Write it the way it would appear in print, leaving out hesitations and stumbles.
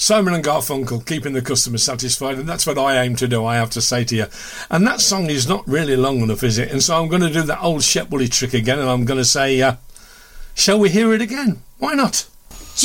Simon and Garfunkel, keeping the customer satisfied, and that's what I aim to do, I have to say to you. And that song is not really long enough, is it? And so I'm going to do that old Shep Wooley trick again, and I'm going to say, shall we hear it again? Why not?